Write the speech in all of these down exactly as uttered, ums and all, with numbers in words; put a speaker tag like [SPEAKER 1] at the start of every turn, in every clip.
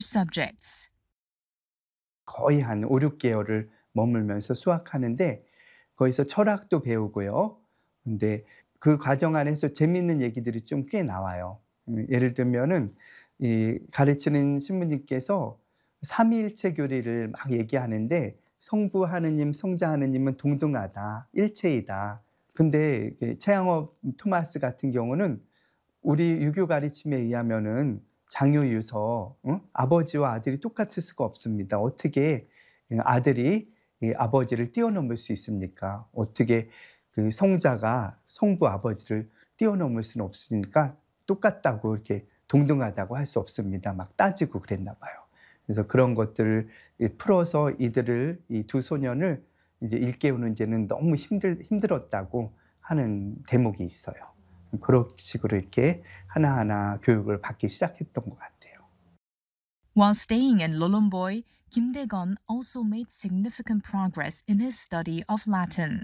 [SPEAKER 1] subjects.
[SPEAKER 2] 거의 한 오륙 개월을 머물면서 수학하는데 거기서 철학도 배우고요. 근데 그 과정 안에서 재미있는 얘기들이 좀 꽤 나와요. 음 예를 들면은 이 가르치는 신부님께서 삼위일체 교리를 막 얘기하는데 성부 하느님, 성자 하느님은 동등하다. 일체이다. 근데 그 최양업 토마스 같은 경우는 우리 유교 가르침에 의하면은 장유유서 응? 아버지와 아들이 똑같을 수가 없습니다. 어떻게 아들이 이 아버지를 뛰어넘을 수 있습니까? 어떻게 그 성자가 성부 아버지를 뛰어넘을 수는 없으니까 똑같다고 이렇게 동등하다고 할 수 없습니다. 막 따지고 그랬나 봐요. 그래서 그런 것들을 풀어서 이들을 이 두 소년을 이제 일깨우는 데는 너무 힘들 힘들었다고 하는 대목이 있어요. 그런 식으로 이렇게 하나하나 교육을 받기 시작했던 것 같아요.
[SPEAKER 1] While staying in Lolomboy, Kim Dae-gon also made significant progress in his study of Latin.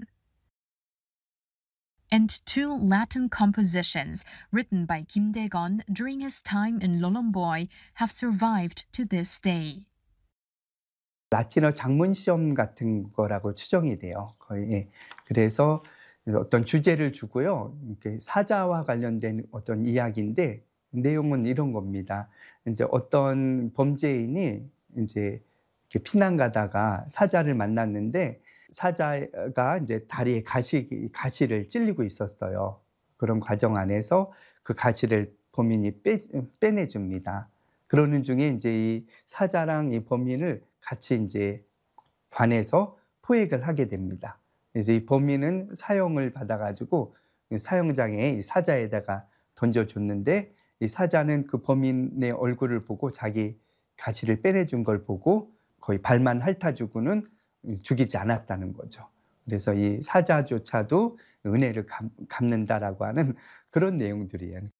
[SPEAKER 1] And two Latin compositions written by Kim Dae-gon during his time in Lolomboy have survived to this day.
[SPEAKER 2] 라틴어 작문 시험 같은 거라고 추정이 돼요. 거의. 예. 그래서 어떤 주제를 주고요. 이렇게 사자와 관련된 어떤 이야기인데 내용은 이런 겁니다. 인제 어떤 범죄인이 인제 이렇게 피난 가다가 사자를 만났는데 사자가 인제 다리에 가시 가시를 찔리고 있었어요. 그런 과정 안에서 그 가시를 범인이 빼 빼내 줍니다. 그러는 중에 인제 이 사자랑 이 범인을 같이 인제 관해서 포획을 하게 됩니다. 그래서 이 범인은 사형을 받아 가지고 이 사형장에 이 사자에다가 던져 줬는데 이 사자는 그 범인의 얼굴을 보고 자기 가시를 빼내 준 걸 보고 거의 발만 핥아 주고는 이 죽이지 않았다는 거죠. 그래서 이 사자조차도 은혜를 갚 갚는다라고 하는 그런 내용들이에요.